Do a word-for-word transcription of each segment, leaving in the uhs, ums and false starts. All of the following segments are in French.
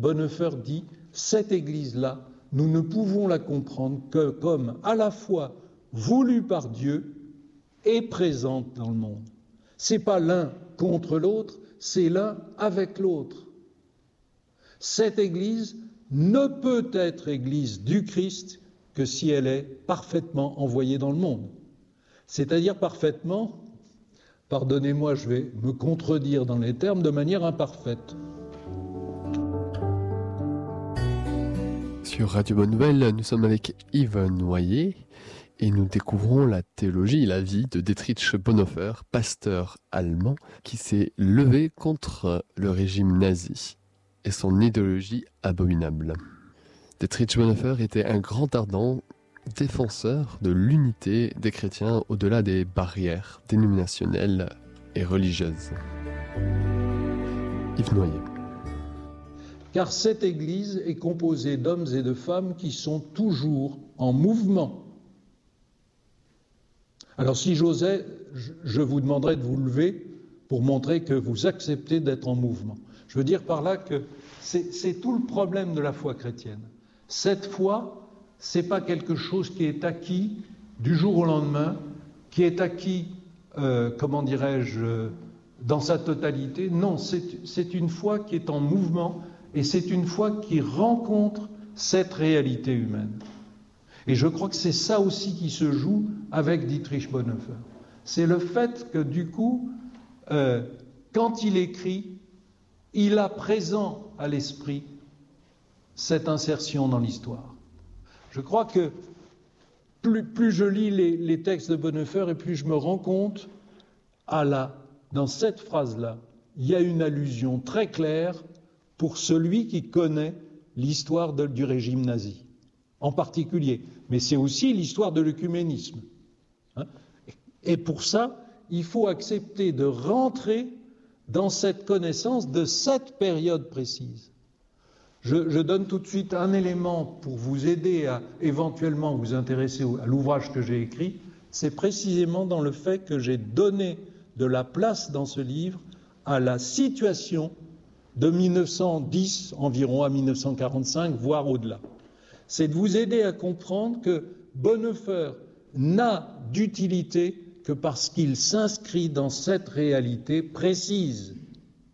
Bonhoeffer dit « Cette Église-là, nous ne pouvons la comprendre que comme à la fois voulue par Dieu et présente dans le monde. C'est pas l'un contre l'autre, c'est l'un avec l'autre. Cette Église ne peut être Église du Christ que si elle est parfaitement envoyée dans le monde. C'est-à-dire parfaitement, pardonnez-moi, je vais me contredire dans les termes, de manière imparfaite. » Sur Radio Bonne Nouvelle, nous sommes avec Yves Noyer et nous découvrons la théologie et la vie de Dietrich Bonhoeffer, pasteur allemand qui s'est levé contre le régime nazi et son idéologie abominable. Dietrich Bonhoeffer était un grand ardent défenseur de l'unité des chrétiens au-delà des barrières dénominationnelles et religieuses. Yves Noyer. Car cette Église est composée d'hommes et de femmes qui sont toujours en mouvement. Alors si j'osais, je vous demanderais de vous lever pour montrer que vous acceptez d'être en mouvement. Je veux dire par là que c'est, c'est tout le problème de la foi chrétienne. Cette foi, c'est pas quelque chose qui est acquis du jour au lendemain, qui est acquis, euh, comment dirais-je, dans sa totalité. Non, c'est, c'est une foi qui est en mouvement. Et c'est une foi qui rencontre cette réalité humaine. Et je crois que c'est ça aussi qui se joue avec Dietrich Bonhoeffer. C'est le fait que du coup, euh, quand il écrit, il a présent à l'esprit cette insertion dans l'histoire. Je crois que plus, plus je lis les, les textes de Bonhoeffer et plus je me rends compte, à la, dans cette phrase-là, il y a une allusion très claire pour celui qui connaît l'histoire de, du régime nazi, en particulier. Mais c'est aussi l'histoire de l'œcuménisme. Hein ? Et pour ça, il faut accepter de rentrer dans cette connaissance de cette période précise. Je, je donne tout de suite un élément pour vous aider à éventuellement vous intéresser à l'ouvrage que j'ai écrit. C'est précisément dans le fait que j'ai donné de la place dans ce livre à la situation de mille neuf cent dix environ à mille neuf cent quarante-cinq, voire au-delà. C'est de vous aider à comprendre que Bonhoeffer n'a d'utilité que parce qu'il s'inscrit dans cette réalité précise. Hein ?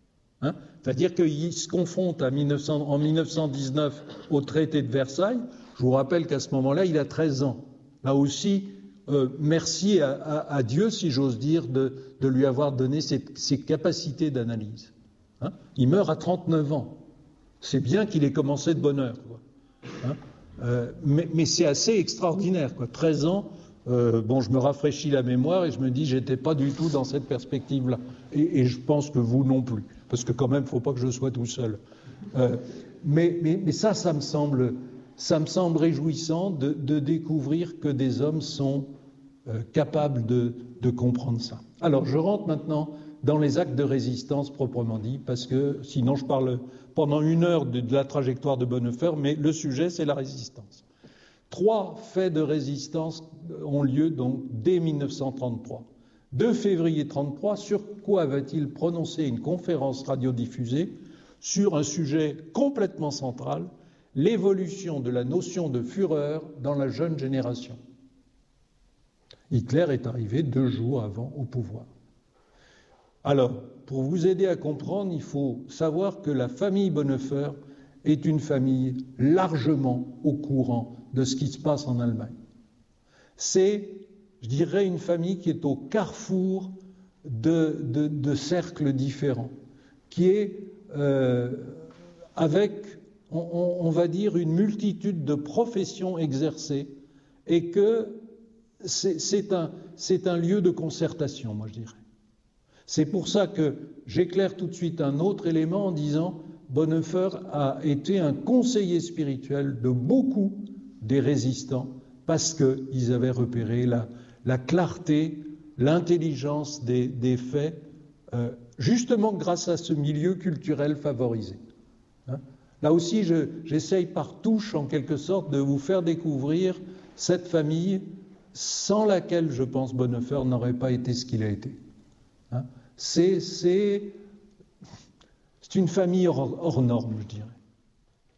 C'est-à-dire qu'il se confronte à mille neuf cents, en mille neuf cent dix-neuf au traité de Versailles. Je vous rappelle qu'à ce moment-là, il a treize ans. Là aussi, euh, merci à, à, à Dieu, si j'ose dire, de, de lui avoir donné ses, ses capacités d'analyse. Hein, il meurt à trente-neuf ans. C'est bien qu'il ait commencé de bonne heure. Quoi. Hein, euh, mais, mais c'est assez extraordinaire. Quoi. treize ans, euh, bon, je me rafraîchis la mémoire et je me dis, j'étais pas du tout dans cette perspective-là. Et, et je pense que vous non plus. Parce que quand même, il ne faut pas que je sois tout seul. Euh, mais, mais, mais ça, ça me semble, ça me semble réjouissant de, de découvrir que des hommes sont euh, capables de, de comprendre ça. Alors, je rentre maintenant dans les actes de résistance proprement dit, parce que sinon je parle pendant une heure de, de la trajectoire de Bonhoeffer, mais le sujet c'est la résistance. Trois faits de résistance ont lieu donc dès mille neuf cent trente-trois. deux février trente-trois, sur quoi va-t-il prononcer une conférence radiodiffusée sur un sujet complètement central, l'évolution de la notion de Führer dans la jeune génération. Hitler est arrivé deux jours avant au pouvoir. Alors, pour vous aider à comprendre, il faut savoir que la famille Bonhoeffer est une famille largement au courant de ce qui se passe en Allemagne. C'est, je dirais, une famille qui est au carrefour de, de, de cercles différents, qui est euh, avec, on, on va dire, une multitude de professions exercées et que c'est, c'est, un, c'est un lieu de concertation, moi je dirais. C'est pour ça que j'éclaire tout de suite un autre élément en disant Bonhoeffer a été un conseiller spirituel de beaucoup des résistants parce qu'ils avaient repéré la, la clarté, l'intelligence des, des faits, euh, justement grâce à ce milieu culturel favorisé. Hein ? Là aussi, je, j'essaye par touche, en quelque sorte, de vous faire découvrir cette famille sans laquelle, je pense, Bonhoeffer n'aurait pas été ce qu'il a été. Hein ? C'est, c'est, c'est une famille hors, hors norme, je dirais.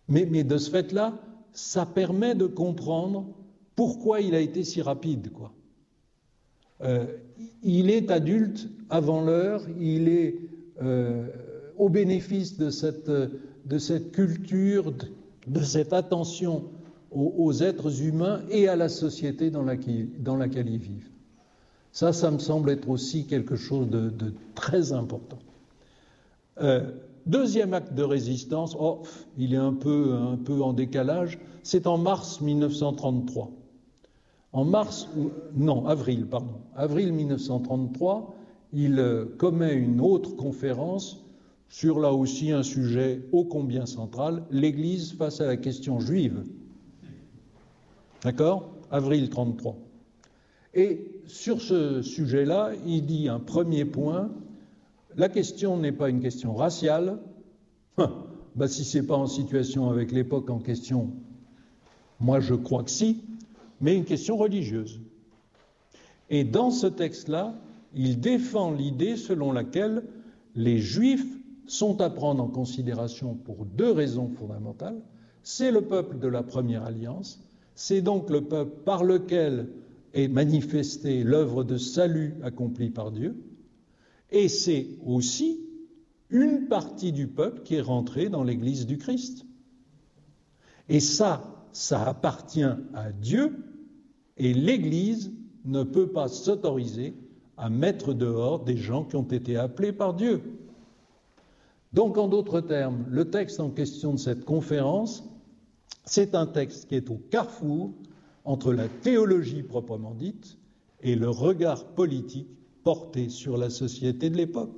Mais, mais de ce fait-là, ça permet de comprendre pourquoi il a été si rapide, quoi. Euh, il est adulte avant l'heure, il est euh, au bénéfice de cette, de cette culture, de, de cette attention aux, aux êtres humains et à la société dans laquelle, dans laquelle ils vivent. Ça, ça me semble être aussi quelque chose de, de très important. Euh, deuxième acte de résistance, oh, il est un peu, un peu en décalage, c'est en mars mille neuf cent trente-trois. En mars, non, avril, pardon, avril mille neuf cent trente-trois, il euh, commet une autre conférence sur là aussi un sujet ô combien central, l'Église face à la question juive. D'accord ? Avril trente-trois. Et sur ce sujet-là, il dit un premier point, la question n'est pas une question raciale, ben, si ce n'est pas en situation avec l'époque en question, moi je crois que si, mais une question religieuse. Et dans ce texte-là, il défend l'idée selon laquelle les Juifs sont à prendre en considération pour deux raisons fondamentales. C'est le peuple de la première alliance, c'est donc le peuple par lequel est manifestée l'œuvre de salut accomplie par Dieu, et c'est aussi une partie du peuple qui est rentrée dans l'Église du Christ. Et ça, ça appartient à Dieu, et l'Église ne peut pas s'autoriser à mettre dehors des gens qui ont été appelés par Dieu. Donc, en d'autres termes, le texte en question de cette conférence, c'est un texte qui est au carrefour entre la théologie proprement dite et le regard politique porté sur la société de l'époque.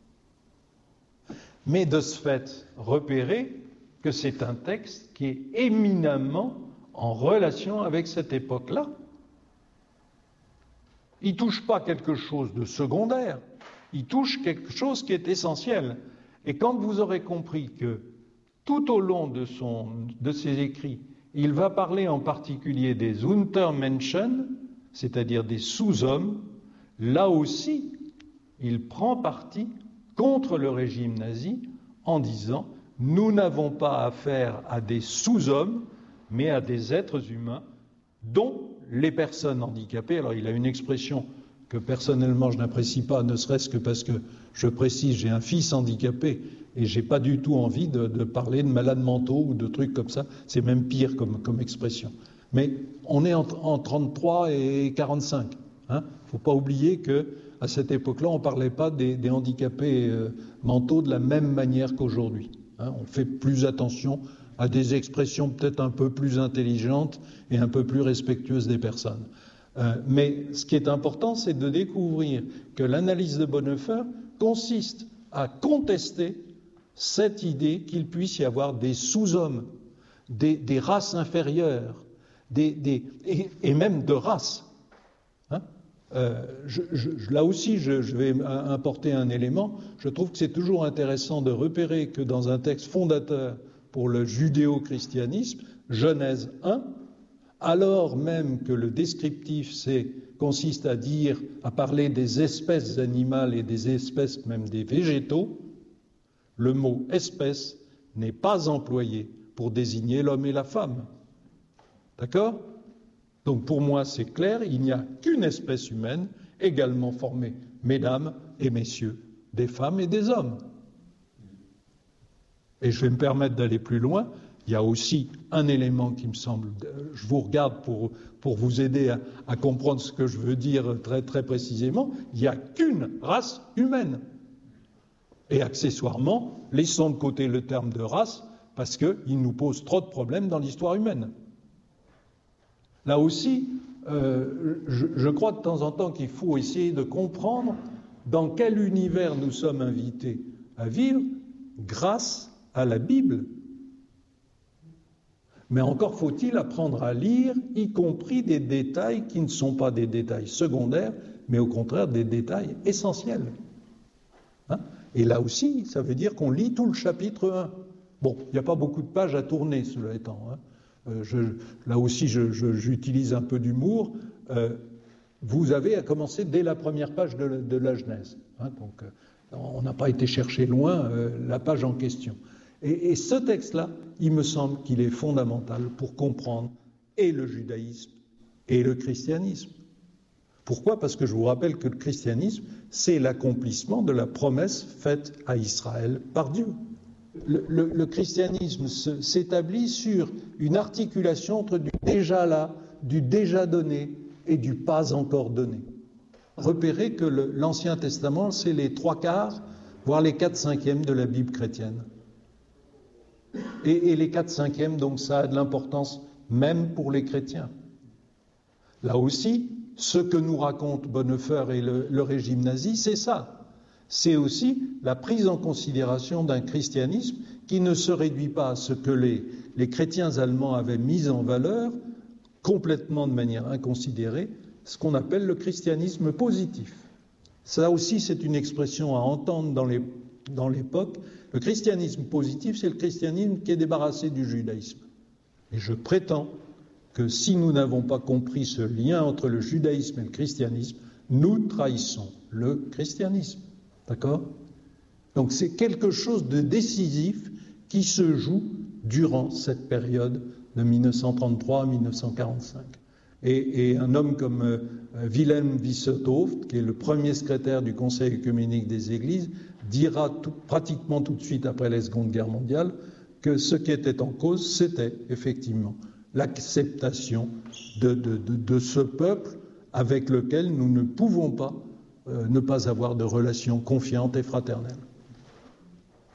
Mais de ce fait, repérez que c'est un texte qui est éminemment en relation avec cette époque-là. Il ne touche pas quelque chose de secondaire, il touche quelque chose qui est essentiel. Et quand vous aurez compris que tout au long de, son, de ses écrits, il va parler en particulier des Untermenschen, c'est-à-dire des sous-hommes, là aussi, il prend parti contre le régime nazi en disant « Nous n'avons pas affaire à des sous-hommes, mais à des êtres humains dont les personnes handicapées ». Alors il a une expression que personnellement je n'apprécie pas, ne serait-ce que parce que, je précise, j'ai un fils handicapé et je n'ai pas du tout envie de, de parler de malades mentaux ou de trucs comme ça. C'est même pire comme, comme expression. Mais on est en, en trente-trois et quarante-cinq. Il hein. ne faut pas oublier qu'à cette époque-là, on ne parlait pas des, des handicapés euh, mentaux de la même manière qu'aujourd'hui. Hein. On fait plus attention à des expressions peut-être un peu plus intelligentes et un peu plus respectueuses des personnes. Euh, mais ce qui est important, c'est de découvrir que l'analyse de Bonhoeffer consiste à contester cette idée qu'il puisse y avoir des sous-hommes, des, des races inférieures, des, des, et, et même de races. Hein euh, je, je, là aussi, je, je vais importer un élément. Je trouve que c'est toujours intéressant de repérer que dans un texte fondateur pour le judéo-christianisme, Genèse un, alors même que le descriptif c'est, consiste à dire, à parler des espèces animales et des espèces même des végétaux, le mot espèce n'est pas employé pour désigner l'homme et la femme. D'accord ? Donc pour moi c'est clair, il n'y a qu'une espèce humaine également formée, mesdames et messieurs, des femmes et des hommes. Et je vais me permettre d'aller plus loin. Il y a aussi un élément qui me semble, je vous regarde pour, pour vous aider à, à comprendre ce que je veux dire très, très précisément, il n'y a qu'une race humaine. Et accessoirement, laissons de côté le terme de race parce qu'il nous pose trop de problèmes dans l'histoire humaine. Là aussi, euh, je, je crois de temps en temps qu'il faut essayer de comprendre dans quel univers nous sommes invités à vivre grâce à la Bible. Mais encore faut-il apprendre à lire, y compris des détails qui ne sont pas des détails secondaires, mais au contraire des détails essentiels. Hein ? Et là aussi, ça veut dire qu'on lit tout le chapitre un. Bon, il n'y a pas beaucoup de pages à tourner, cela étant. Hein. Euh, je, là aussi, je, je, j'utilise un peu d'humour. Euh, vous avez à commencer dès la première page de, de la Genèse. Hein, donc, euh, on n'a pas été chercher loin euh, la page en question. Et, et ce texte-là, il me semble qu'il est fondamental pour comprendre et le judaïsme et le christianisme. Pourquoi ? Parce que je vous rappelle que le christianisme, c'est l'accomplissement de la promesse faite à Israël par Dieu. Le, le, le christianisme se, s'établit sur une articulation entre du déjà là, du déjà donné et du pas encore donné. Repérez que le, l'Ancien Testament, c'est les trois quarts, voire les quatre cinquièmes de la Bible chrétienne. Et, et les quatre cinquièmes, donc ça a de l'importance même pour les chrétiens. Là aussi, ce que nous raconte Bonhoeffer et le, le régime nazi, c'est ça. C'est aussi la prise en considération d'un christianisme qui ne se réduit pas à ce que les, les chrétiens allemands avaient mis en valeur, complètement de manière inconsidérée, ce qu'on appelle le christianisme positif. Ça aussi, c'est une expression à entendre dans, les, dans l'époque. Le christianisme positif, c'est le christianisme qui est débarrassé du judaïsme. Et je prétends que si nous n'avons pas compris ce lien entre le judaïsme et le christianisme, nous trahissons le christianisme. D'accord ? Donc c'est quelque chose de décisif qui se joue durant cette période de mille neuf cent trente-trois à mille neuf cent quarante-cinq. Et, et un homme comme euh, Wilhelm Wisseltoft, qui est le premier secrétaire du Conseil œcuménique des Églises, dira tout, pratiquement tout de suite après la Seconde Guerre mondiale que ce qui était en cause, c'était effectivement l'acceptation de, de, de, de ce peuple avec lequel nous ne pouvons pas euh, ne pas avoir de relations confiantes et fraternelles. Hein ?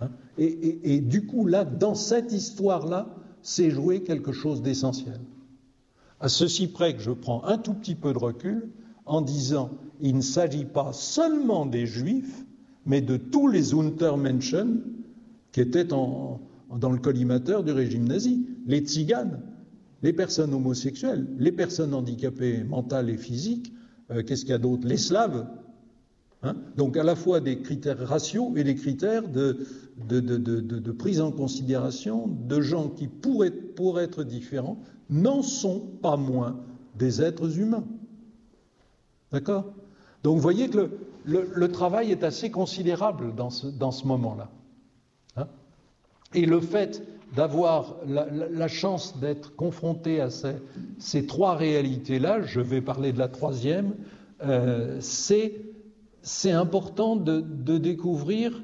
et, et, et du coup, là, dans cette histoire-là, s'est joué quelque chose d'essentiel. À ceci près que je prends un tout petit peu de recul en disant il ne s'agit pas seulement des Juifs, mais de tous les Untermenschen qui étaient en, dans le collimateur du régime nazi, les tziganes, les personnes homosexuelles, les personnes handicapées mentales et physiques, euh, qu'est-ce qu'il y a d'autre ? Les Slaves. Hein ? Donc à la fois des critères raciaux et des critères de, de, de, de, de, de prise en considération de gens qui pourraient, pour être différents, n'en sont pas moins des êtres humains. D'accord ? Donc vous voyez que le, le, le travail est assez considérable dans ce, dans ce moment-là. Hein ? Et le fait d'avoir la, la, la chance d'être confronté à ces, ces trois réalités-là, je vais parler de la troisième, euh, c'est, c'est important de, de découvrir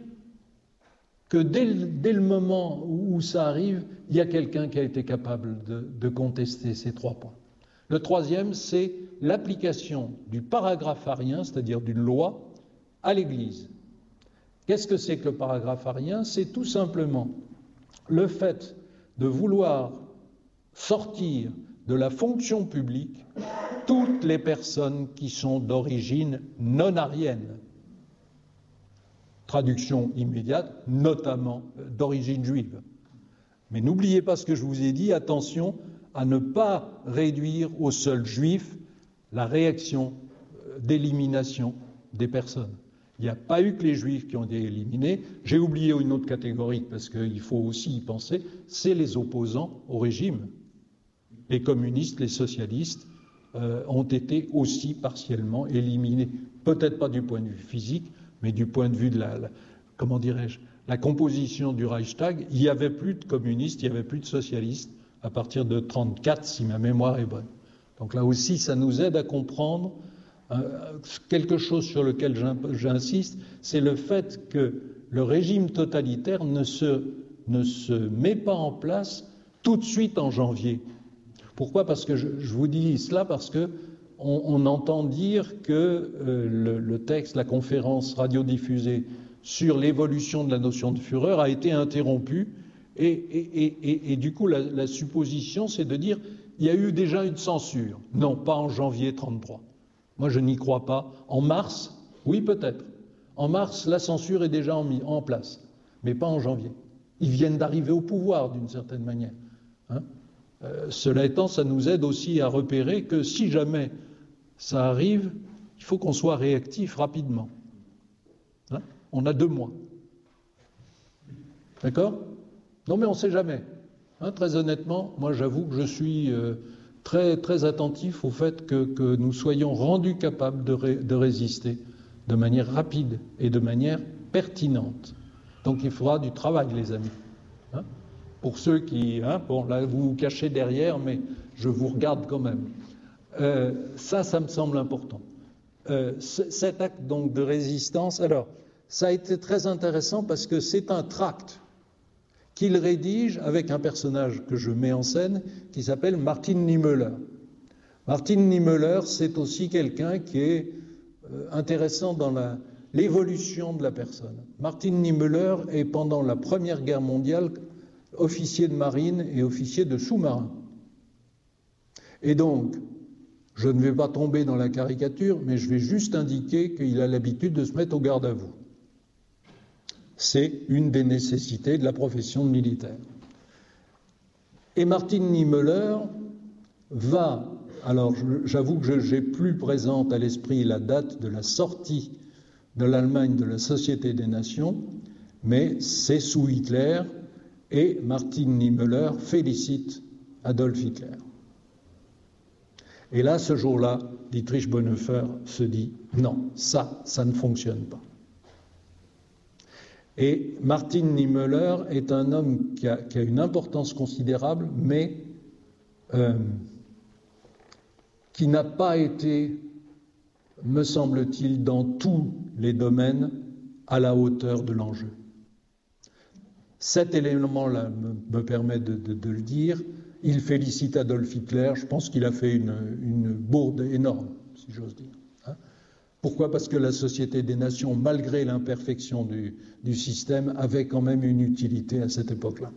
que dès le, dès le moment où, où ça arrive, il y a quelqu'un qui a été capable de, de contester ces trois points. Le troisième, c'est l'application du paragraphe arien, c'est-à-dire d'une loi, à l'Église. Qu'est-ce que c'est que le paragraphe arien ? C'est tout simplement le fait de vouloir sortir de la fonction publique toutes les personnes qui sont d'origine non arienne. Traduction immédiate, notamment d'origine juive. Mais n'oubliez pas ce que je vous ai dit, attention à ne pas réduire aux seuls juifs la réaction d'élimination des personnes. Il n'y a pas eu que les juifs qui ont été éliminés. J'ai oublié une autre catégorie parce qu'il faut aussi y penser, c'est les opposants au régime. Les communistes, les socialistes euh, ont été aussi partiellement éliminés. Peut-être pas du point de vue physique, mais du point de vue de la, la comment dirais-je, la composition du Reichstag. Il n'y avait plus de communistes, il n'y avait plus de socialistes à partir de trente-quatre, si ma mémoire est bonne. Donc là aussi, ça nous aide à comprendre Euh, quelque chose sur lequel j'insiste, c'est le fait que le régime totalitaire ne se, ne se met pas en place tout de suite en janvier. Pourquoi ? Parce que je, je vous dis cela parce que on, on entend dire que euh, le, le texte, la conférence radiodiffusée sur l'évolution de la notion de Führer a été interrompue et, et, et, et, et du coup la, la supposition c'est de dire il y a eu déjà une censure. Non, pas en janvier trente-trois. Moi, je n'y crois pas. En mars, oui, peut-être. En mars, la censure est déjà en, en place, mais pas en janvier. Ils viennent d'arriver au pouvoir, d'une certaine manière. Hein euh, cela étant, ça nous aide aussi à repérer que si jamais ça arrive, il faut qu'on soit réactif rapidement. Hein on a deux mois. D'accord ? Non, mais on ne sait jamais. Hein, très honnêtement, moi, j'avoue que je suis... Euh, Très, très attentif au fait que, que nous soyons rendus capables de, ré, de résister de manière rapide et de manière pertinente. Donc il faudra du travail, les amis. Hein, pour ceux qui... Hein, bon, là, vous vous cachez derrière, mais je vous regarde quand même. Euh, ça, ça me semble important. Euh, cet acte donc de résistance, alors, ça a été très intéressant parce que c'est un tract qu'il rédige avec un personnage que je mets en scène qui s'appelle Martin Niemöller. Martin Niemöller, c'est aussi quelqu'un qui est euh, intéressant dans la, l'évolution de la personne. Martin Niemöller est pendant la Première Guerre mondiale officier de marine et officier de sous-marin. Et donc, je ne vais pas tomber dans la caricature, mais je vais juste indiquer qu'il a l'habitude de se mettre au garde à vous. C'est une des nécessités de la profession de militaire. Et Martin Niemöller va, alors j'avoue que j'ai plus présente à l'esprit la date de la sortie de l'Allemagne de la Société des Nations, mais c'est sous Hitler, et Martin Niemöller félicite Adolf Hitler. Et là, ce jour-là, Dietrich Bonhoeffer se dit « Non, ça, ça ne fonctionne pas ». Et Martin Niemöller est un homme qui a, qui a une importance considérable, mais euh, qui n'a pas été, me semble-t-il, dans tous les domaines à la hauteur de l'enjeu. Cet élément-là me, me permet de, de, de le dire. Il félicite Adolf Hitler. Je pense qu'il a fait une, une bourde énorme, si j'ose dire. Hein ? Pourquoi ? Parce que la Société des Nations, malgré l'imperfection du, du système, avait quand même une utilité à cette époque-là.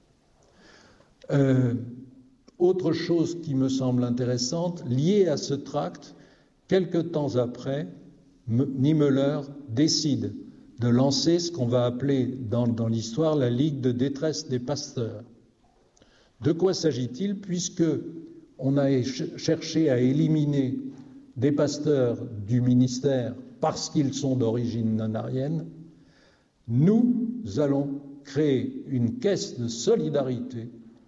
Euh, autre chose qui me semble intéressante, liée à ce tract, quelque temps après, Niemöller décide de lancer ce qu'on va appeler dans, dans l'histoire la Ligue de détresse des pasteurs. De quoi s'agit-il ? Puisque on a cherché à éliminer des pasteurs du ministère parce qu'ils sont d'origine non-aryenne, nous allons créer une caisse de solidarité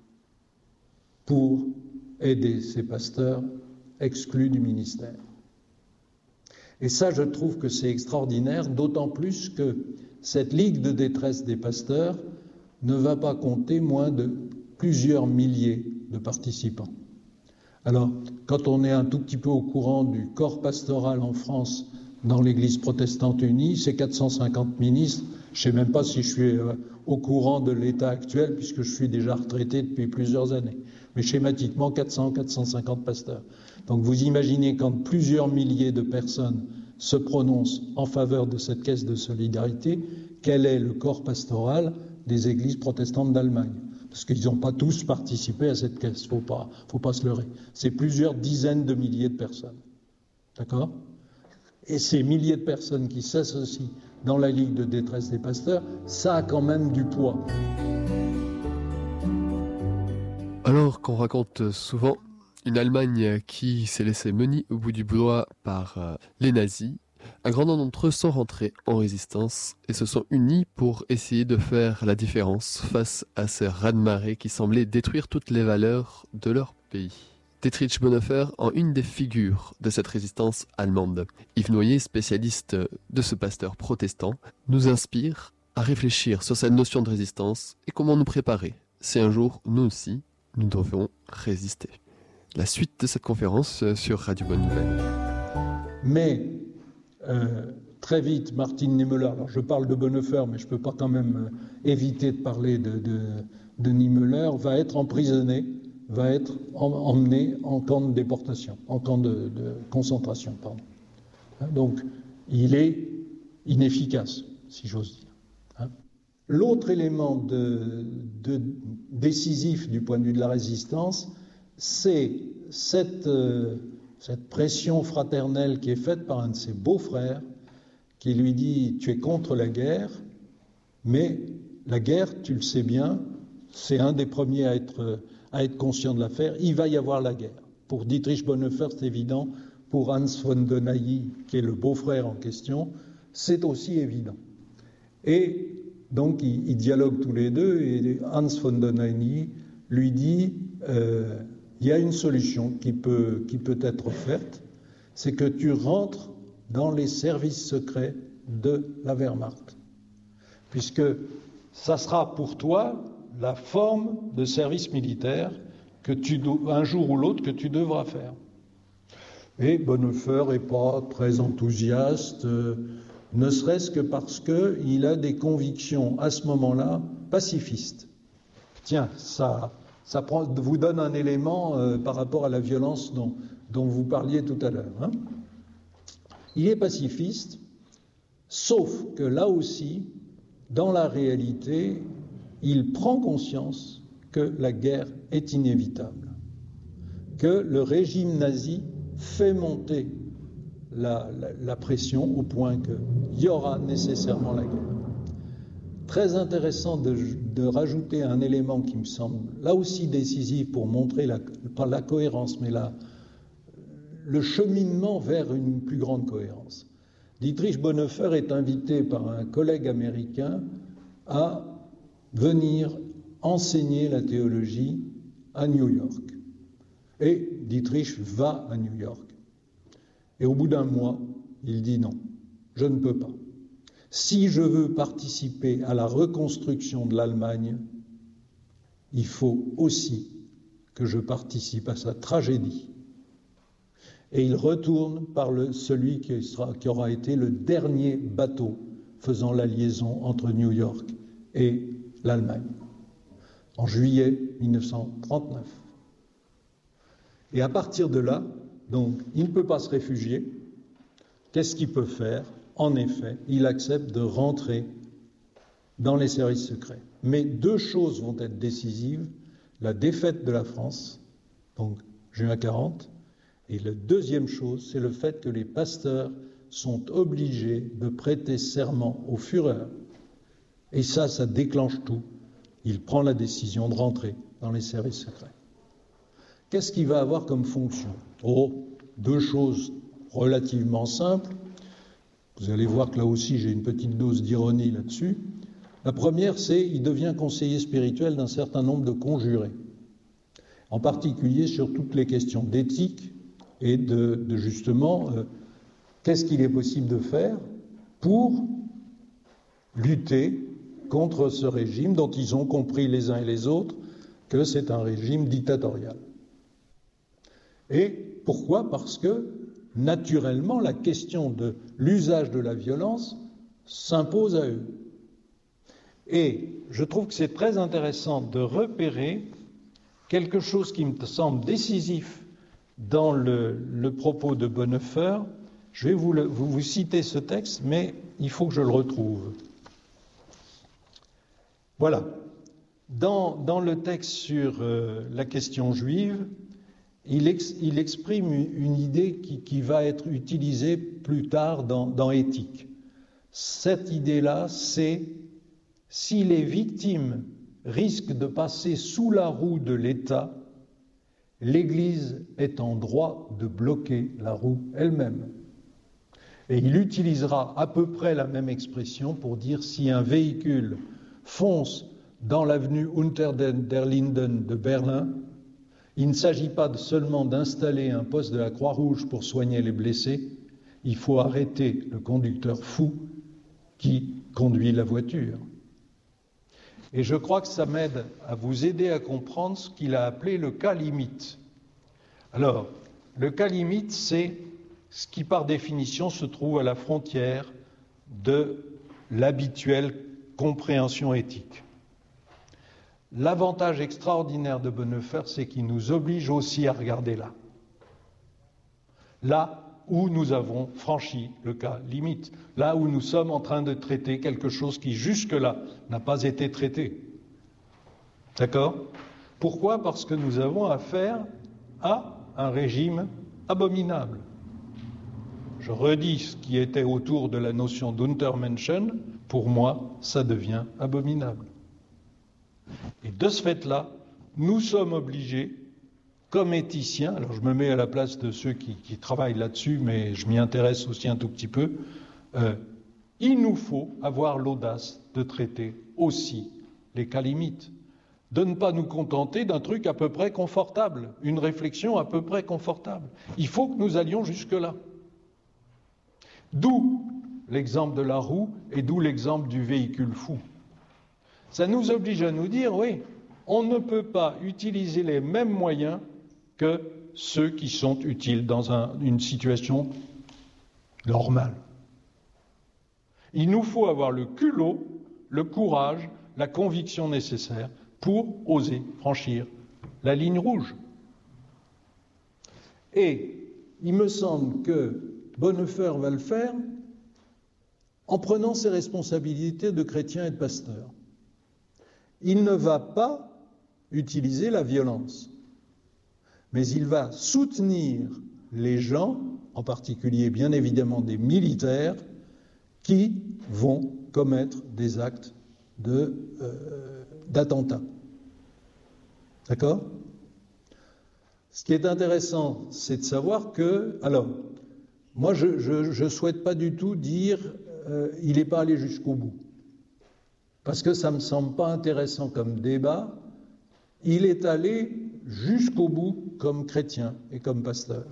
pour aider ces pasteurs exclus du ministère. Et ça, je trouve que c'est extraordinaire, d'autant plus que cette Ligue de détresse des pasteurs ne va pas compter moins de plusieurs milliers de participants. Alors, quand on est un tout petit peu au courant du corps pastoral en France dans l'Église protestante unie, c'est quatre cent cinquante ministres. Je ne sais même pas si je suis euh, au courant de l'état actuel, puisque je suis déjà retraité depuis plusieurs années. Mais schématiquement, quatre cents à quatre cent cinquante pasteurs. Donc vous imaginez quand plusieurs milliers de personnes se prononcent en faveur de cette caisse de solidarité, quel est le corps pastoral des églises protestantes d'Allemagne ? Parce qu'ils n'ont pas tous participé à cette caisse, il ne faut pas, faut pas se leurrer. C'est plusieurs dizaines de milliers de personnes. D'accord ? Et ces milliers de personnes qui s'associent dans la Ligue de détresse des pasteurs, ça a quand même du poids. Alors qu'on raconte souvent une Allemagne qui s'est laissée mener au bout du doigt par euh, les nazis, un grand nombre d'entre eux sont rentrés en résistance et se sont unis pour essayer de faire la différence face à ces raz-de-marée qui semblaient détruire toutes les valeurs de leur pays. Dietrich Bonhoeffer en une des figures de cette résistance allemande. Yves Noyer, spécialiste de ce pasteur protestant, nous inspire à réfléchir sur cette notion de résistance et comment nous préparer si un jour, nous aussi, nous devons résister. La suite de cette conférence sur Radio Bonne Nouvelle. Mais euh, très vite, Martin Niemöller, alors je parle de Bonhoeffer, mais je ne peux pas quand même euh, éviter de parler de, de, de Niemöller, va être emprisonné, va être en, emmené en camp de déportation, en camp de, de concentration, pardon. Hein, donc, il est inefficace, si j'ose dire. Hein. L'autre élément de, de, décisif du point de vue de la résistance, c'est cette, euh, cette pression fraternelle qui est faite par un de ses beaux-frères qui lui dit « Tu es contre la guerre, mais la guerre, tu le sais bien, c'est un des premiers à être, à être conscient de l'affaire, il va y avoir la guerre. » Pour Dietrich Bonhoeffer, c'est évident. Pour Hans von Donayi, qui est le beau-frère en question, c'est aussi évident. Et donc, ils, ils dialoguent tous les deux et Hans von Donayi lui dit euh, il y a une solution qui peut, qui peut être faite, c'est que tu rentres dans les services secrets de la Wehrmacht. Puisque ça sera pour toi la forme de service militaire que tu un jour ou l'autre que tu devras faire. Et Bonhoeffer n'est pas très enthousiaste, euh, ne serait-ce que parce qu'il a des convictions à ce moment-là pacifistes. Tiens, ça, ça prend, vous donne un élément euh, par rapport à la violence dont, dont vous parliez tout à l'heure. Hein. Il est pacifiste, sauf que là aussi, dans la réalité, il prend conscience que la guerre est inévitable, que le régime nazi fait monter la, la, la pression au point qu'il y aura nécessairement la guerre. Très intéressant de, de rajouter un élément qui me semble là aussi décisif pour montrer la, pas la cohérence, mais la, le cheminement vers une plus grande cohérence. Dietrich Bonhoeffer est invité par un collègue américain à venir enseigner la théologie à New York. Et Dietrich va à New York. Et au bout d'un mois, il dit non, je ne peux pas. Si je veux participer à la reconstruction de l'Allemagne, il faut aussi que je participe à sa tragédie. Et il retourne par le, celui qui, sera, qui aura été le dernier bateau faisant la liaison entre New York et l'Allemagne, en juillet mille neuf cent trente-neuf. Et à partir de là, donc, il ne peut pas se réfugier. Qu'est-ce qu'il peut faire? En effet, il accepte de rentrer dans les services secrets. Mais deux choses vont être décisives. La défaite de la France, donc juin quarante, et la deuxième chose, c'est le fait que les pasteurs sont obligés de prêter serment au Führer. Et ça, ça déclenche tout. Il prend la décision de rentrer dans les services secrets. Qu'est-ce qu'il va avoir comme fonction? Oh, deux choses relativement simples. Vous allez voir que là aussi, j'ai une petite dose d'ironie là-dessus. La première, c'est qu'il devient conseiller spirituel d'un certain nombre de conjurés, en particulier sur toutes les questions d'éthique et de, de justement, euh, qu'est-ce qu'il est possible de faire pour lutter contre ce régime dont ils ont compris les uns et les autres que c'est un régime dictatorial. Et pourquoi? Parce que, naturellement, la question de l'usage de la violence s'impose à eux. Et je trouve que c'est très intéressant de repérer quelque chose qui me semble décisif dans le, le propos de Bonhoeffer. Je vais vous, le, vous, vous citer ce texte, mais il faut que je le retrouve. Voilà. Dans, dans le texte sur euh, la question juive, il, ex, il exprime une idée qui, qui va être utilisée plus tard dans, dans Éthique. Cette idée-là, c'est si les victimes risquent de passer sous la roue de l'État, l'Église est en droit de bloquer la roue elle-même. Et il utilisera à peu près la même expression pour dire si un véhicule fonce dans l'avenue Unter der Linden de Berlin, il ne s'agit pas seulement d'installer un poste de la Croix-Rouge pour soigner les blessés, il faut arrêter le conducteur fou qui conduit la voiture. Et je crois que ça m'aide à vous aider à comprendre ce qu'il a appelé le cas limite. Alors, le cas limite, c'est ce qui par définition se trouve à la frontière de l'habituelle compréhension éthique. L'avantage extraordinaire de Bonhoeffer, c'est qu'il nous oblige aussi à regarder là. Là où nous avons franchi le cas limite, là où nous sommes en train de traiter quelque chose qui jusque-là n'a pas été traité. D'accord? Pourquoi? Parce que nous avons affaire à un régime abominable. Je redis ce qui était autour de la notion d'Untermenschen, pour moi, ça devient abominable. Et de ce fait-là, nous sommes obligés, comme éthiciens, alors je me mets à la place de ceux qui, qui travaillent là-dessus, mais je m'y intéresse aussi un tout petit peu, euh, il nous faut avoir l'audace de traiter aussi les cas limites, de ne pas nous contenter d'un truc à peu près confortable, une réflexion à peu près confortable. Il faut que nous allions jusque-là. D'où l'exemple de la roue et d'où l'exemple du véhicule fou. ça nous oblige à nous dire, oui, on ne peut pas utiliser les mêmes moyens que ceux qui sont utiles dans un, une situation normale. Il nous faut avoir le culot, le courage, la conviction nécessaire pour oser franchir la ligne rouge. Et il me semble que Bonhoeffer va le faire en prenant ses responsabilités de chrétien et de pasteur. Il ne va pas utiliser la violence, mais il va soutenir les gens, en particulier bien évidemment des militaires, qui vont commettre des actes de, euh, d'attentat. D'accord ? Ce qui est intéressant, c'est de savoir que, alors, moi je ne souhaite pas du tout dire euh, il n'est pas allé jusqu'au bout, parce que ça ne me semble pas intéressant comme débat. Il est allé jusqu'au bout comme chrétien et comme pasteur.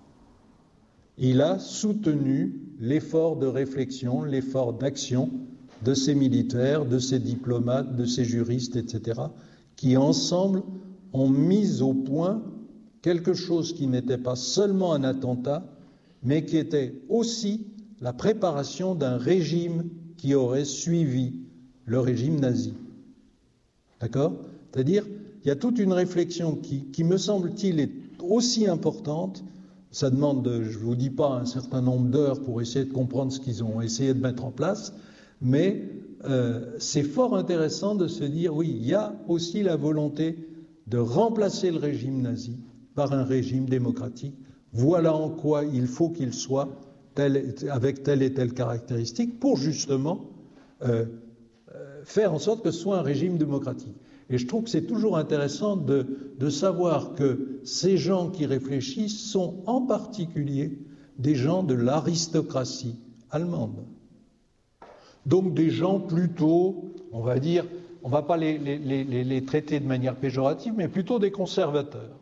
Il a soutenu l'effort de réflexion, l'effort d'action de ces militaires, de ces diplomates, de ces juristes, et cetera, qui ensemble ont mis au point quelque chose qui n'était pas seulement un attentat, mais qui était aussi la préparation d'un régime qui aurait suivi le régime nazi. D'accord ? C'est-à-dire, il y a toute une réflexion qui, qui me semble-t-il, est aussi importante. Ça demande, je ne vous dis pas un certain nombre d'heures pour essayer de comprendre ce qu'ils ont essayé de mettre en place, mais euh, c'est fort intéressant de se dire, oui, il y a aussi la volonté de remplacer le régime nazi par un régime démocratique. Voilà en quoi il faut qu'il soit tel, avec telle et telle caractéristique pour justement euh, euh, faire en sorte que ce soit un régime démocratique. Et je trouve que c'est toujours intéressant de, de savoir que ces gens qui réfléchissent sont en particulier des gens de l'aristocratie allemande. Donc des gens plutôt, on va dire, on ne va pas les, les, les, les traiter de manière péjorative, mais plutôt des conservateurs.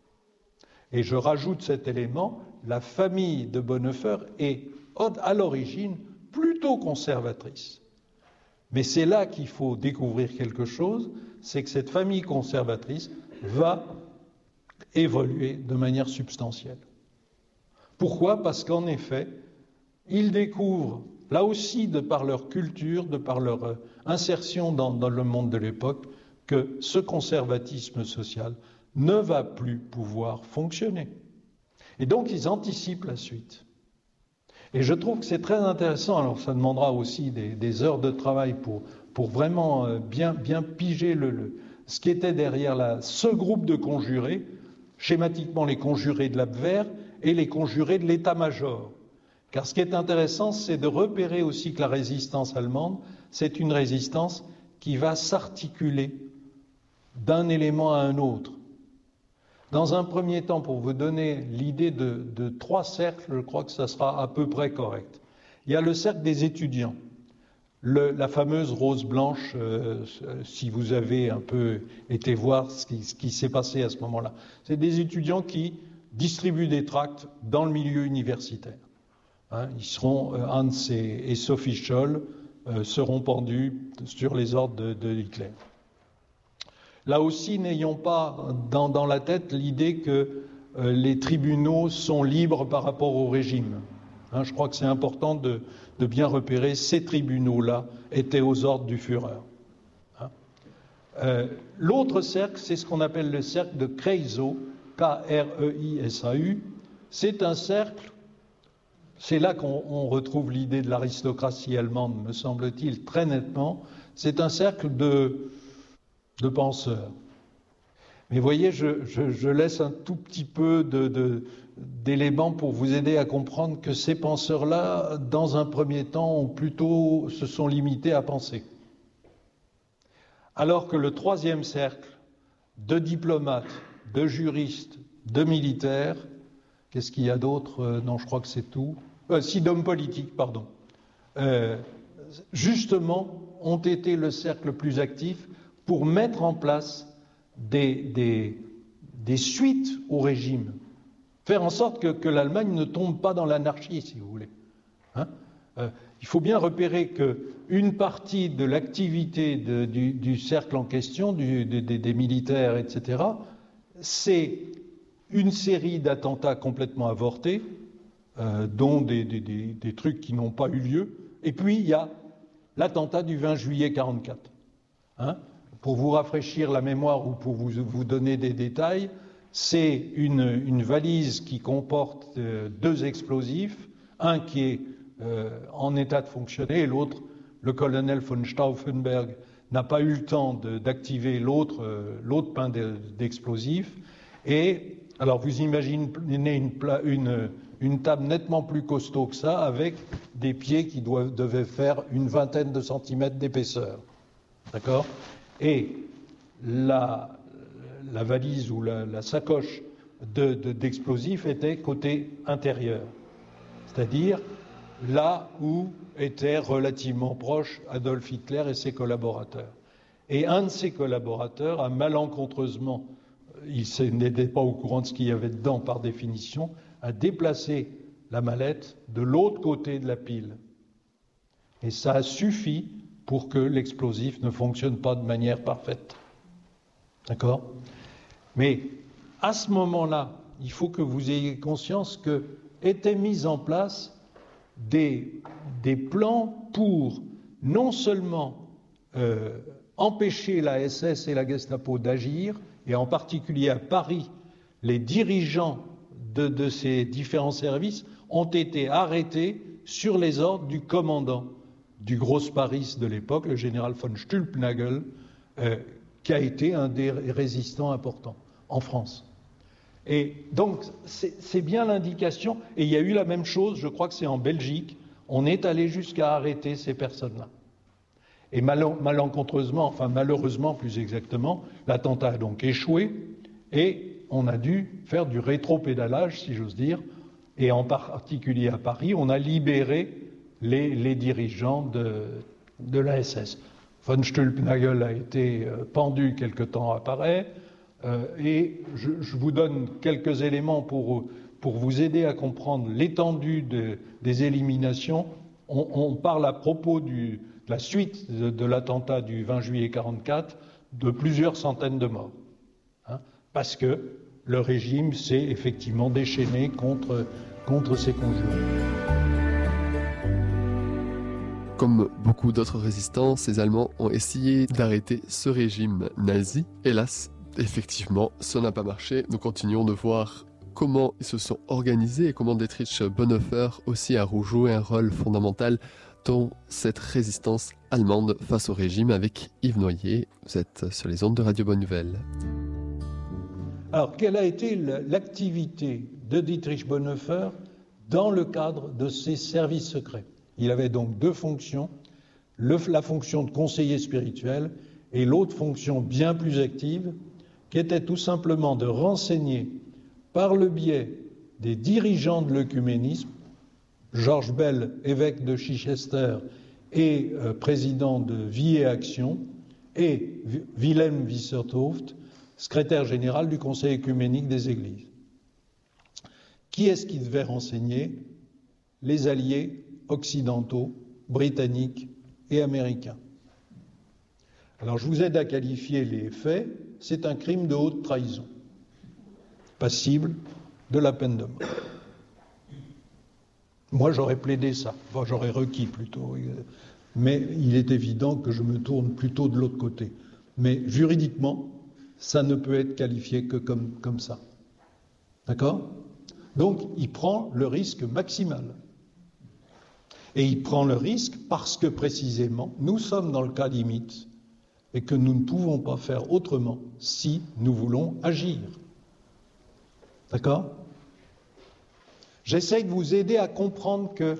Et je rajoute cet élément, la famille de Bonhoeffer est à l'origine plutôt conservatrice. Mais c'est là qu'il faut découvrir quelque chose, c'est que cette famille conservatrice va évoluer de manière substantielle. Pourquoi ? Parce qu'en effet, ils découvrent, là aussi de par leur culture, de par leur insertion dans, dans le monde de l'époque, que ce conservatisme social ne va plus pouvoir fonctionner. Et donc ils anticipent la suite. Et je trouve que c'est très intéressant, alors ça demandera aussi des, des heures de travail pour, pour vraiment bien, bien piger le, le, ce qui était derrière la, ce groupe de conjurés, schématiquement les conjurés de l'Abwehr et les conjurés de l'état-major. Car ce qui est intéressant, c'est de repérer aussi que la résistance allemande, c'est une résistance qui va s'articuler d'un élément à un autre. Dans un premier temps, pour vous donner l'idée de, de trois cercles, je crois que ça sera à peu près correct. Il y a le cercle des étudiants, le, la fameuse rose blanche, euh, si vous avez un peu été voir ce qui, ce qui s'est passé à ce moment-là. C'est des étudiants qui distribuent des tracts dans le milieu universitaire. Hein, ils seront, euh, Hans et, et Sophie Scholl euh, seront pendus sur les ordres de, de Hitler. Là aussi, n'ayons pas dans, dans la tête l'idée que euh, les tribunaux sont libres par rapport au régime. Hein, je crois que c'est important de, de bien repérer, ces tribunaux-là étaient aux ordres du Führer. Hein. Euh, l'autre cercle, c'est ce qu'on appelle le cercle de Kreisau, K R E I S A U. C'est un cercle, c'est là qu'on on retrouve l'idée de l'aristocratie allemande, me semble-t-il, très nettement. C'est un cercle de... de penseurs. Mais voyez, je, je, je laisse un tout petit peu de, de, d'éléments pour vous aider à comprendre que ces penseurs-là, dans un premier temps, ont plutôt se sont limités à penser. Alors que le troisième cercle de diplomates, de juristes, de militaires, qu'est-ce qu'il y a d'autre ? Non, je crois que c'est tout. Euh, si, d'hommes politiques, pardon. Euh, justement, ont été le cercle le plus actif pour mettre en place des, des, des suites au régime, faire en sorte que, que l'Allemagne ne tombe pas dans l'anarchie, si vous voulez. Hein euh, il faut bien repérer qu'une partie de l'activité de, du, du cercle en question, du, de, de, des militaires, et cetera, c'est une série d'attentats complètement avortés, euh, dont des, des, des, des trucs qui n'ont pas eu lieu. Et puis, il y a l'attentat du vingt juillet quarante-quatre. Hein, pour vous rafraîchir la mémoire ou pour vous, vous donner des détails, c'est une, une valise qui comporte euh, deux explosifs, un qui est euh, en état de fonctionner et l'autre, le colonel von Stauffenberg, n'a pas eu le temps de, d'activer l'autre, euh, l'autre pain de, d'explosifs. Et alors vous imaginez une, une, une table nettement plus costaud que ça, avec des pieds qui doivent, devaient faire une vingtaine de centimètres d'épaisseur. D'accord ? Et la, la valise ou la, la sacoche de, de, d'explosifs était côté intérieur, c'est-à-dire là où étaient relativement proches Adolf Hitler et ses collaborateurs. Et un de ses collaborateurs a malencontreusement, il n'était pas au courant de ce qu'il y avait dedans par définition, a déplacé la mallette de l'autre côté de la pile. Et ça a suffi pour que l'explosif ne fonctionne pas de manière parfaite. D'accord ? Mais à ce moment-là, il faut que vous ayez conscience que étaient mis en place des, des plans pour non seulement euh, empêcher la S S et la Gestapo d'agir, et en particulier à Paris, les dirigeants de, de ces différents services ont été arrêtés sur les ordres du commandant du Grossparis de l'époque, le général von Stülpnagel, euh, qui a été un des résistants importants en France. Et donc, c'est, c'est bien l'indication, et il y a eu la même chose, je crois que c'est en Belgique, on est allé jusqu'à arrêter ces personnes-là. Et mal- malencontreusement, enfin malheureusement plus exactement, l'attentat a donc échoué, et on a dû faire du rétropédalage, si j'ose dire, et en particulier à Paris, on a libéré les, les dirigeants de, de la S S. Von Stülpnagel a été pendu quelque temps après, euh, et je, je vous donne quelques éléments pour, pour vous aider à comprendre l'étendue de, des éliminations. On, on parle à propos du, de la suite de, de l'attentat du vingt juillet quarante-quatre de plusieurs centaines de morts, hein, parce que le régime s'est effectivement déchaîné contre, contre ses conjurés. Comme beaucoup d'autres résistants, ces Allemands ont essayé d'arrêter ce régime nazi. Hélas, effectivement, ça n'a pas marché. Nous continuons de voir comment ils se sont organisés et comment Dietrich Bonhoeffer aussi a joué un rôle fondamental dans cette résistance allemande face au régime avec Yves Noyer. Vous êtes sur les ondes de Radio Bonne Nouvelle. Alors, quelle a été l'activité de Dietrich Bonhoeffer dans le cadre de ses services secrets ? Il avait donc deux fonctions, le, la fonction de conseiller spirituel et l'autre fonction bien plus active, qui était tout simplement de renseigner par le biais des dirigeants de l'œcuménisme, Georges Bell, évêque de Chichester et euh, président de Vie et Action, et Wilhelm Wisserthoft, secrétaire général du Conseil œcuménique des Églises. Qui est-ce qui devait renseigner ? Les alliés occidentaux, britanniques et américains. Alors je vous aide à qualifier les faits, c'est un crime de haute trahison, passible de la peine de mort. Moi j'aurais plaidé ça, enfin j'aurais requis plutôt, mais il est évident que je me tourne plutôt de l'autre côté. Mais juridiquement, ça ne peut être qualifié que comme, comme ça. D'accord ? Donc il prend le risque maximal. Et il prend le risque parce que précisément, nous sommes dans le cas limite et que nous ne pouvons pas faire autrement si nous voulons agir. D'accord ? J'essaye de vous aider à comprendre que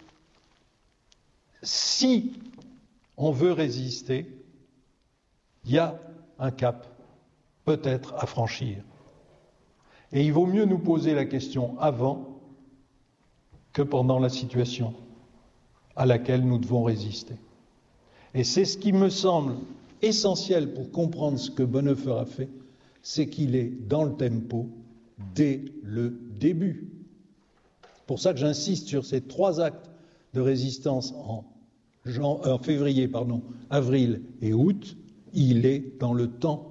si on veut résister, il y a un cap peut-être à franchir. Et il vaut mieux nous poser la question avant que pendant la situation à laquelle nous devons résister. Et c'est ce qui me semble essentiel pour comprendre ce que Bonhoeffer a fait, c'est qu'il est dans le tempo dès le début. C'est pour ça que j'insiste sur ces trois actes de résistance en, jan- en février, pardon, avril et août, il est dans le temps.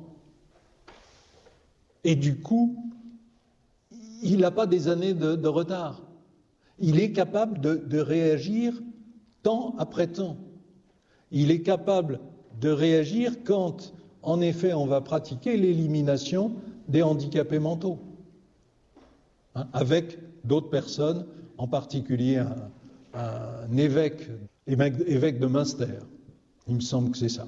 Et du coup, il n'a pas des années de, de retard. Il est capable de, de réagir temps après temps. Il est capable de réagir quand, en effet, on va pratiquer l'élimination des handicapés mentaux, hein, avec d'autres personnes, en particulier un, un évêque, évêque de Münster. Il me semble que c'est ça.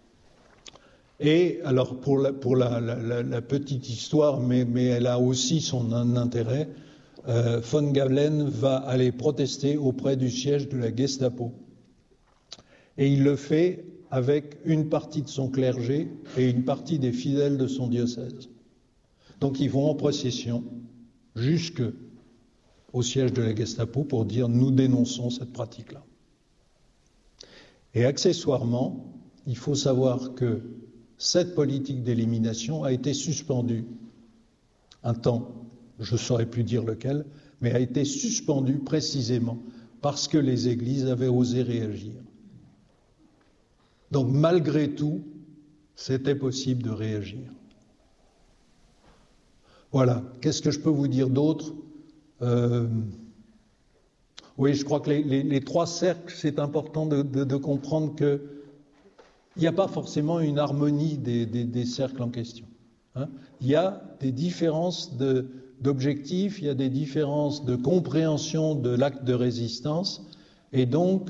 Et alors, pour la, pour la, la, la petite histoire, mais, mais elle a aussi son intérêt, euh, von Galen va aller protester auprès du siège de la Gestapo. Et il le fait avec une partie de son clergé et une partie des fidèles de son diocèse. Donc ils vont en procession jusque au siège de la Gestapo pour dire « nous dénonçons cette pratique-là ». Et accessoirement, il faut savoir que cette politique d'élimination a été suspendue un temps, je ne saurais plus dire lequel, mais a été suspendue précisément parce que les églises avaient osé réagir. Donc malgré tout, c'était possible de réagir. Voilà. Qu'est-ce que je peux vous dire d'autre ? euh... Oui, je crois que les, les, les trois cercles, c'est important de, de, de comprendre que il n'y a pas forcément une harmonie des, des, des cercles en question. Hein. Il y a des différences de, d'objectifs, il y a des différences de compréhension de l'acte de résistance, et donc,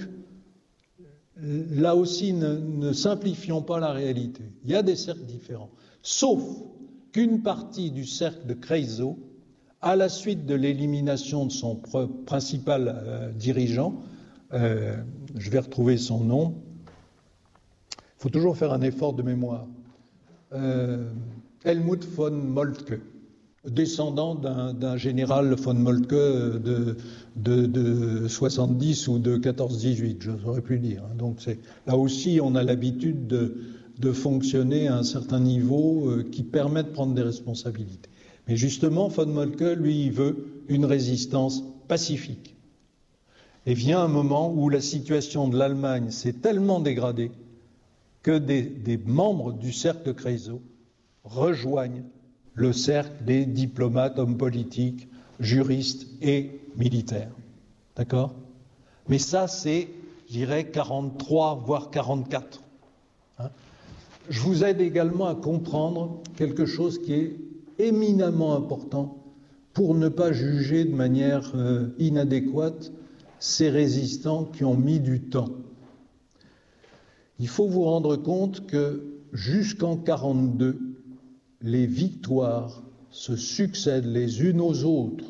là aussi, ne, ne simplifions pas la réalité. Il y a des cercles différents, sauf qu'une partie du cercle de Creusot, à la suite de l'élimination de son principal euh, dirigeant, euh, je vais retrouver son nom, il faut toujours faire un effort de mémoire. Euh, Helmut von Moltke, descendant d'un, d'un général von Moltke de, de, de soixante-dix ou de quatorze dix-huit, je saurais plus dire. Donc c'est, là aussi, on a l'habitude de, de fonctionner à un certain niveau euh, qui permet de prendre des responsabilités. Mais justement, von Moltke, lui, il veut une résistance pacifique. Et vient un moment où la situation de l'Allemagne s'est tellement dégradée que des, des membres du cercle de Creusot rejoignent le cercle des diplomates, hommes politiques, juristes et militaires. D'accord ? Mais ça, c'est, je dirais, quarante-trois, voire quarante-quatre. Hein ? Je vous aide également à comprendre quelque chose qui est éminemment important pour ne pas juger de manière euh, inadéquate ces résistants qui ont mis du temps. Il faut vous rendre compte que jusqu'en quarante-deux, les victoires se succèdent les unes aux autres.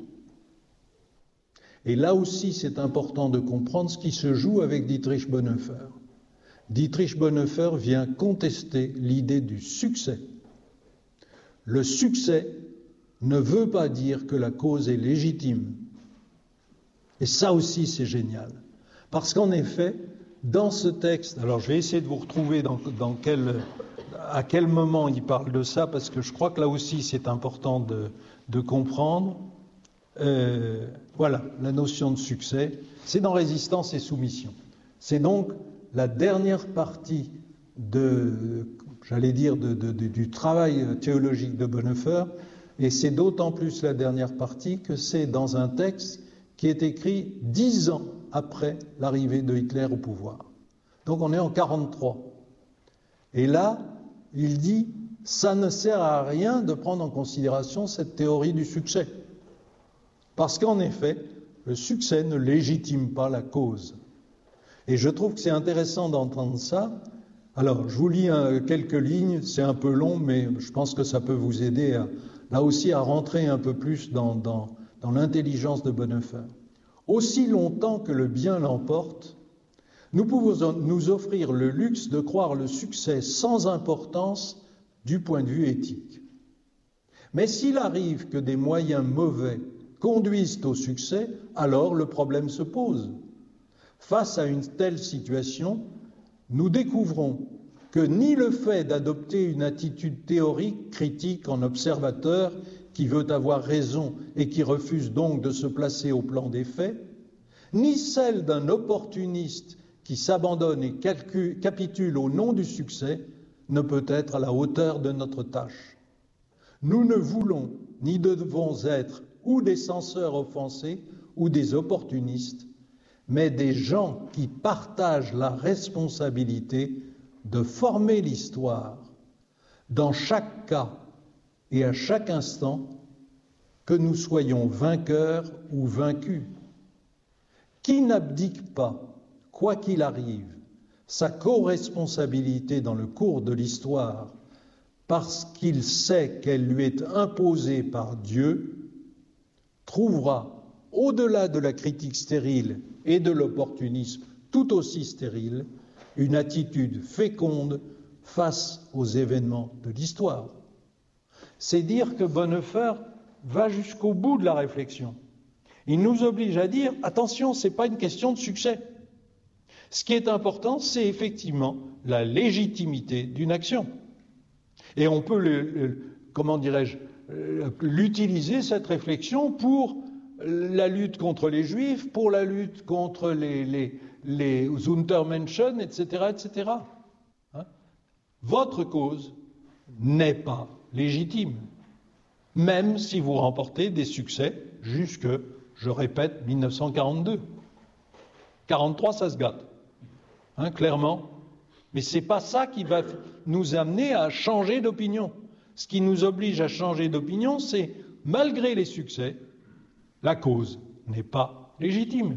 Et là aussi, c'est important de comprendre ce qui se joue avec Dietrich Bonhoeffer. Dietrich Bonhoeffer vient contester l'idée du succès. Le succès ne veut pas dire que la cause est légitime. Et ça aussi, c'est génial. Parce qu'en effet, dans ce texte, alors je vais essayer de vous retrouver dans, dans quel, à quel moment il parle de ça, parce que je crois que là aussi c'est important de, de comprendre. Euh, voilà, la notion de succès, c'est dans Résistance et Soumission. C'est donc la dernière partie de, j'allais dire, de, de, de, du travail théologique de Bonhoeffer, et c'est d'autant plus la dernière partie que c'est dans un texte qui est écrit dix ans après l'arrivée de Hitler au pouvoir. Donc on est en quarante-trois. Et là, il dit, ça ne sert à rien de prendre en considération cette théorie du succès. Parce qu'en effet, le succès ne légitime pas la cause. Et je trouve que c'est intéressant d'entendre ça. Alors, je vous lis un, quelques lignes, c'est un peu long, mais je pense que ça peut vous aider à, là aussi à rentrer un peu plus dans, dans, dans l'intelligence de Bonhoeffer. Aussi longtemps que le bien l'emporte, nous pouvons nous offrir le luxe de croire le succès sans importance du point de vue éthique. Mais s'il arrive que des moyens mauvais conduisent au succès, alors le problème se pose. Face à une telle situation, nous découvrons que ni le fait d'adopter une attitude théorique critique en observateur qui veut avoir raison et qui refuse donc de se placer au plan des faits, ni celle d'un opportuniste qui s'abandonne et calcule, capitule au nom du succès, ne peut être à la hauteur de notre tâche. Nous ne voulons ni devons être ou des censeurs offensés ou des opportunistes, mais des gens qui partagent la responsabilité de former l'histoire dans chaque cas et à chaque instant, que nous soyons vainqueurs ou vaincus. Qui n'abdique pas, quoi qu'il arrive, sa co-responsabilité dans le cours de l'histoire parce qu'il sait qu'elle lui est imposée par Dieu, trouvera, au-delà de la critique stérile et de l'opportunisme tout aussi stérile, une attitude féconde face aux événements de l'histoire. C'est dire que Bonhoeffer va jusqu'au bout de la réflexion. Il nous oblige à dire, attention, ce n'est pas une question de succès. Ce qui est important, c'est effectivement la légitimité d'une action. Et on peut, le, le, comment dirais-je, l'utiliser, cette réflexion, pour la lutte contre les Juifs, pour la lutte contre les, les, les Untermenschen, et cetera, et cetera. Hein? Votre cause n'est pas légitime, même si vous remportez des succès jusque, je répète, mille neuf cent quarante-deux. quarante-trois, ça se gâte, hein, clairement. Mais ce n'est pas ça qui va nous amener à changer d'opinion. Ce qui nous oblige à changer d'opinion, c'est, malgré les succès, la cause n'est pas légitime.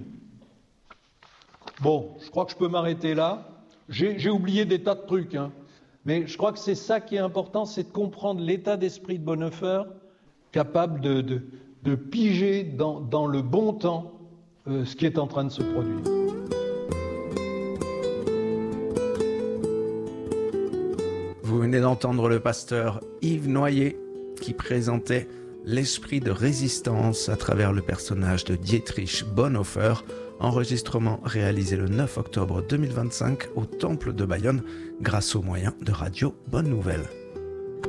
Bon, je crois que je peux m'arrêter là. J'ai, j'ai oublié des tas de trucs, hein. Mais je crois que c'est ça qui est important, c'est de comprendre l'état d'esprit de Bonhoeffer, capable de, de, de piger dans, dans le bon temps euh, ce qui est en train de se produire. Vous venez d'entendre le pasteur Yves Noyer qui présentait l'esprit de résistance à travers le personnage de Dietrich Bonhoeffer, enregistrement réalisé le neuf octobre deux mille vingt-cinq au Temple de Bayonne grâce aux moyens de Radio Bonne Nouvelle.